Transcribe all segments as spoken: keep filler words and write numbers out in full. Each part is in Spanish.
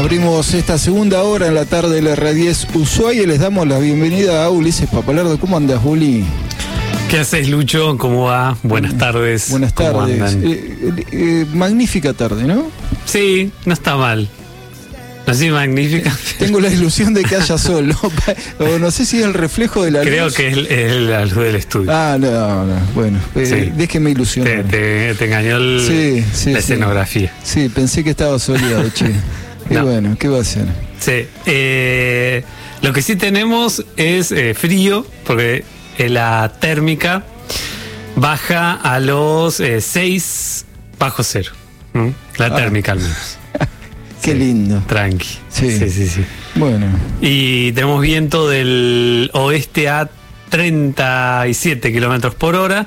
Abrimos esta segunda hora en la tarde de la R diez Ushuaia y les damos la bienvenida a Ulises Papalardo. ¿Cómo andas, Uli? ¿Qué haces, Lucho? ¿Cómo va? Buenas tardes. Buenas tardes. Eh, eh, magnífica tarde, ¿no? Sí, no está mal. No sé, magnífica. Tengo la ilusión de que haya sol, ¿no? O no sé si es el reflejo de la Creo luz. que es, es la luz del estudio. Ah, no, no. Bueno, eh, Sí. déjeme ilusionar. Te, te, te engañó el, Sí, sí, la sí. escenografía. Sí, pensé que estaba soleado, che. Qué No. bueno, ¿qué va a hacer? Sí. Eh, lo que sí tenemos es eh, frío, porque eh, la térmica baja a los eh, seis bajo cero. ¿Mm? La Ah. térmica al menos. Qué Sí, lindo. Tranqui. Sí. sí, sí. sí. Bueno, Y tenemos viento del oeste a treinta y siete kilómetros por hora.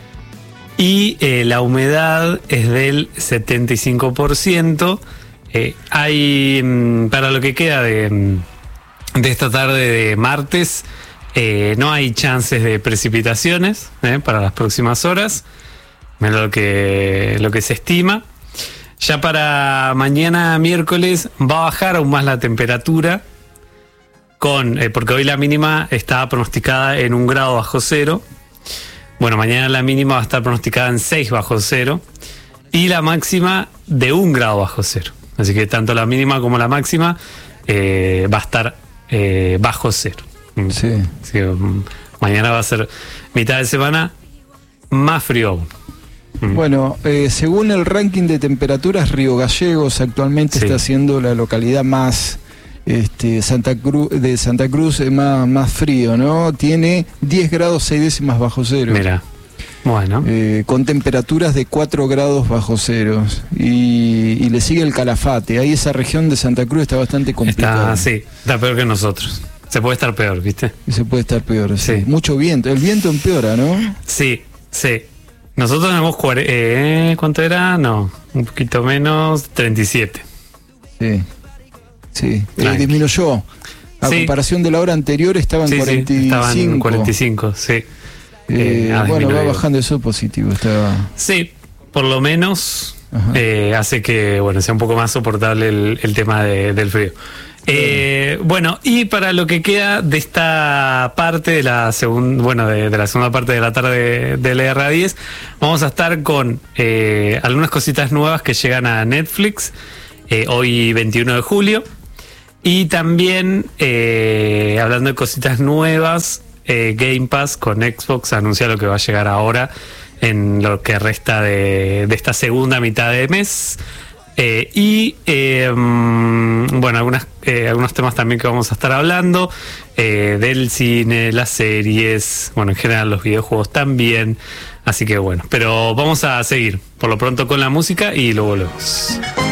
Y eh, la humedad es del setenta y cinco por ciento. Eh, hay, mm, para lo que queda de, mm, de esta tarde de martes, eh, no hay chances de precipitaciones eh, para las próximas horas, menos lo que, lo que se estima. Ya para mañana miércoles va a bajar aún más la temperatura, con eh, porque hoy la mínima está pronosticada en un grado bajo cero. Bueno, mañana la mínima va a estar pronosticada en seis bajo cero y la máxima de un grado bajo cero. Así que tanto la mínima como la máxima eh, va a estar eh, bajo cero. Mm. sí. Así que mm, mañana va a ser mitad de semana más frío aún. Mm. Bueno, eh, según el ranking de temperaturas, Río Gallegos actualmente Sí. está siendo la localidad más este, Santa Cruz de Santa Cruz eh, más, más frío, ¿no? Tiene diez grados seis décimas bajo cero. Mira, bueno. Eh, con temperaturas de cuatro grados bajo cero. Y, y le sigue el Calafate. Ahí esa región de Santa Cruz está bastante complicada. Está, sí, está peor que nosotros. Se puede estar peor, ¿viste? Y se puede estar peor. Sí. Sí. Mucho viento. El viento empeora, ¿no? Sí, sí. Nosotros tenemos cuare- eh, ¿cuánto era? No, un poquito menos, treinta y siete. Sí. Sí. Eh, Tranqui. disminuyó. A Sí. comparación de la hora anterior estaba en Sí, cuarenta y cinco. sí, estaban en cuarenta y cinco, sí. Eh, Eh, ha bueno, va disminuido. bajando, eso es positivo. Está... Sí, por lo menos Ajá. eh, hace que bueno sea un poco más soportable el, el tema de- del frío. Eh, bueno, y para lo que queda de esta parte de la segunda, bueno, de, de la segunda parte de la tarde de la R diez, vamos a estar con eh, algunas cositas nuevas que llegan a Netflix eh, hoy veintiuno de julio. Y también, eh, hablando de cositas nuevas, eh, Game Pass con Xbox anuncia lo que va a llegar ahora en lo que resta de, de esta segunda mitad de mes. Eh, y eh, mm, bueno, algunas, eh, algunos temas también que vamos a estar hablando, eh, del cine, las series, bueno, en general los videojuegos también. Así que bueno, pero vamos a seguir por lo pronto con la música y luego volvemos.